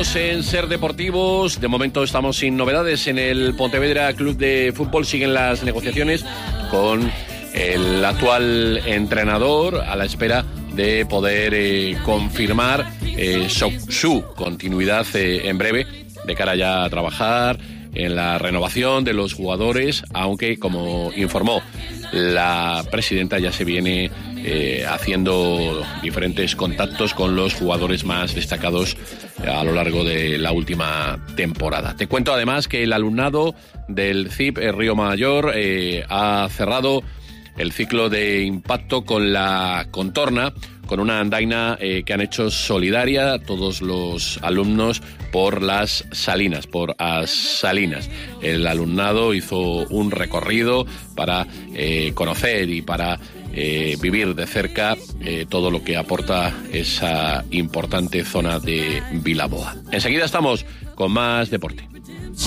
Seguimos en Ser Deportivos. De momento estamos sin novedades en el Pontevedra Club de Fútbol. Siguen las negociaciones con el actual entrenador a la espera de poder confirmar su continuidad en breve de cara ya a trabajar en la renovación de los jugadores, aunque, como informó la presidenta, ya se viene haciendo diferentes contactos con los jugadores más destacados a lo largo de la última temporada. Te cuento además que el alumnado del CIP Río Mayor ha cerrado el ciclo de impacto con la contorna, con una andaina que han hecho solidaria todos los alumnos por las salinas, por As Salinas. El alumnado hizo un recorrido para conocer y para vivir de cerca todo lo que aporta esa importante zona de Vilaboa. Enseguida estamos con más deporte.